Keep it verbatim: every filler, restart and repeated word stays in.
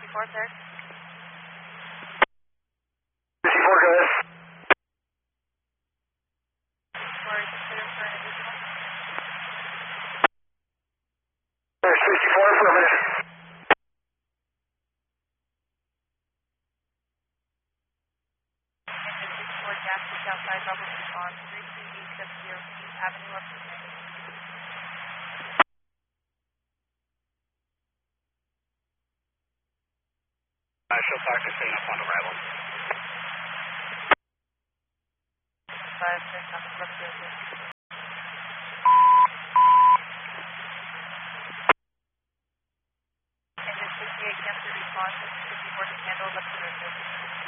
sixty-four, clear. sixty-four, go ahead. sixty-four, is it clear for an additional? There's sixty-four, affirmative. Engine sixty-four, gas is outside level two on three two eight seven zero Keith Avenue, Upton. I shall talk to Shane upon arrival. five, six,